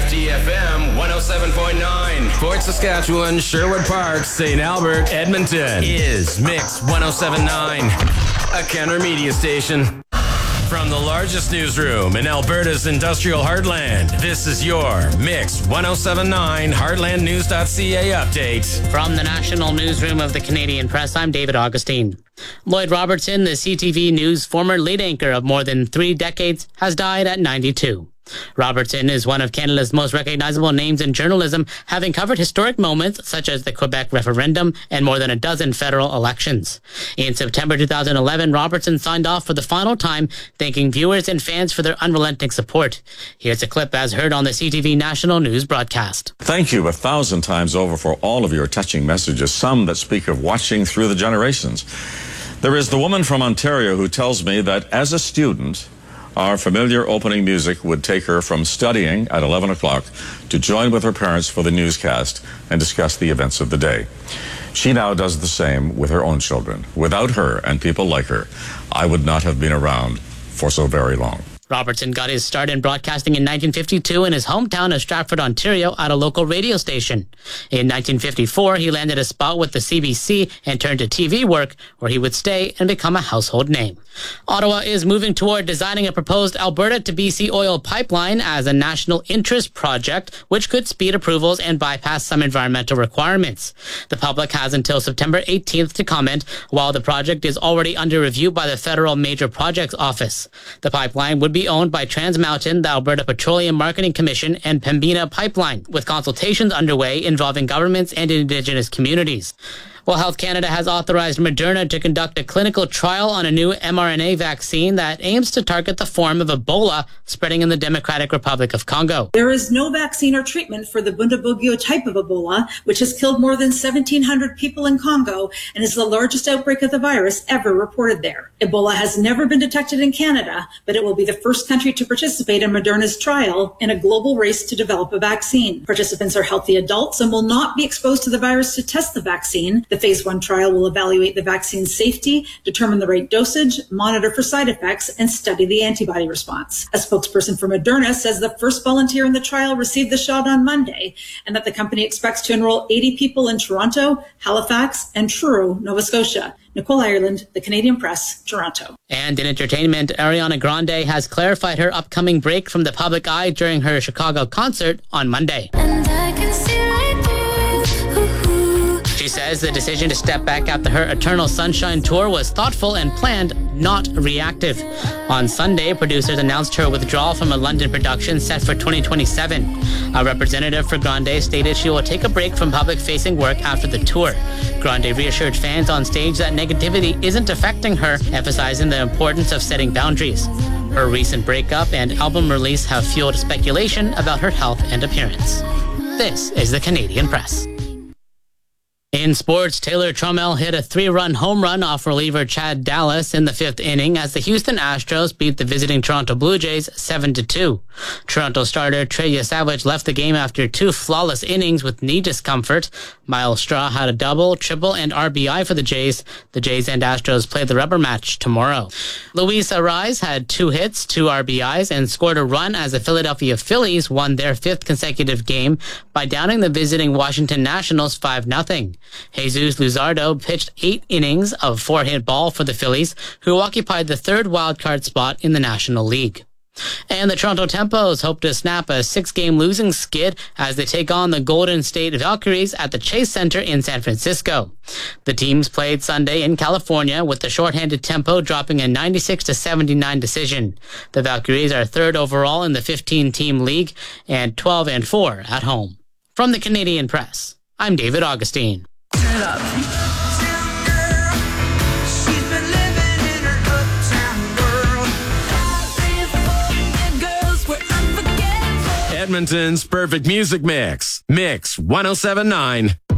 CFDFM 107.9. Fort Saskatchewan, Sherwood Park, St. Albert, Edmonton is Mix 107.9, a Kenner media station. From the largest newsroom in Alberta's industrial heartland, this is your Mix 107.9 HeartlandNews.ca update. From the national newsroom of the Canadian Press, I'm David Augustine. Lloyd Robertson, the CTV News former lead anchor of more than 3 decades, has died at 92. Robertson is one of Canada's most recognizable names in journalism, having covered historic moments such as the Quebec referendum and more than a dozen federal elections. In September 2011, Robertson signed off for the final time, thanking viewers and fans for their unrelenting support. Here's a clip as heard on the CTV National News broadcast. Thank you 1,000 times over for all of your touching messages, some that speak of watching through the generations. There is the woman from Ontario who tells me that as a student, our familiar opening music would take her from studying at 11 o'clock to join with her parents for the newscast and discuss the events of the day. She now does the same with her own children. Without her and people like her, I would not have been around for so very long. Robertson got his start in broadcasting in 1952 in his hometown of Stratford, Ontario, at a local radio station. In 1954, he landed a spot with the CBC and turned to TV work, where he would stay and become a household name. Ottawa is moving toward designing a proposed Alberta to BC oil pipeline as a national interest project, which could speed approvals and bypass some environmental requirements. The public has until September 18th to comment, while the project is already under review by the Federal Major Projects Office. The pipeline would be owned by Trans Mountain, the Alberta Petroleum Marketing Commission, and Pembina Pipeline, with consultations underway involving governments and Indigenous communities. Well, Health Canada has authorized Moderna to conduct a clinical trial on a new mRNA vaccine that aims to target the form of Ebola spreading in the Democratic Republic of Congo. There is no vaccine or treatment for the Bundibugyo type of Ebola, which has killed more than 1,700 people in Congo and is the largest outbreak of the virus ever reported there. Ebola has never been detected in Canada, but it will be the first country to participate in Moderna's trial in a global race to develop a vaccine. Participants are healthy adults and will not be exposed to the virus to test the vaccine. The Phase 1 trial will evaluate the vaccine's safety, determine the right dosage, monitor for side effects, and study the antibody response. A spokesperson for Moderna says the first volunteer in the trial received the shot on Monday, and that the company expects to enroll 80 people in Toronto, Halifax, and Truro, Nova Scotia. Nicole Ireland, The Canadian Press, Toronto. And in entertainment, Ariana Grande has clarified her upcoming break from the public eye during her Chicago concert on Monday. And I can see right through. She says the decision to step back after her Eternal Sunshine tour was thoughtful and planned, not reactive. On Sunday, producers announced her withdrawal from a London production set for 2027. A representative for Grande stated she will take a break from public-facing work after the tour. Grande reassured fans on stage that negativity isn't affecting her, emphasizing the importance of setting boundaries. Her recent breakup and album release have fueled speculation about her health and appearance. This is the Canadian Press. In sports, Taylor Trammell hit a 3-run home run off reliever Chad Dallas in the 5th inning as the Houston Astros beat the visiting Toronto Blue Jays 7-2. Toronto starter Trey Yesavage left the game after 2 flawless innings with knee discomfort. Myles Straw had a double, triple, and RBI for the Jays. The Jays and Astros play the rubber match tomorrow. Luis Arraez had 2 hits, 2 RBIs, and scored a run as the Philadelphia Phillies won their 5th consecutive game by downing the visiting Washington Nationals 5-0. Jesus Luzardo pitched 8 innings of 4-hit ball for the Phillies, who occupied the 3rd wildcard spot in the National League. And the Toronto Tempos hope to snap a 6-game losing skid as they take on the Golden State Valkyries at the Chase Center in San Francisco. The teams played Sunday in California, with the shorthanded Tempo dropping a 96-79 decision. The Valkyries are 3rd overall in the 15-team league and 12-4 at home. From the Canadian Press, I'm David Augustine. Turn it up. Edmonton's perfect music mix. Mix 107.9.